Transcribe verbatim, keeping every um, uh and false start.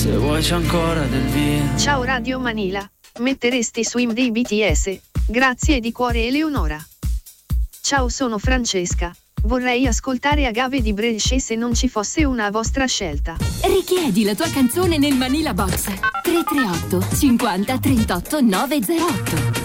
Se vuoi c'è ancora del vino. Ciao Radio Manila, metteresti Swim dei B T S? Grazie di cuore Eleonora. Ciao, sono Francesca. Vorrei ascoltare Agave di Brescia se non ci fosse una vostra scelta. Richiedi la tua canzone nel Manila Box tre tre otto cinquanta trentotto novecentotto.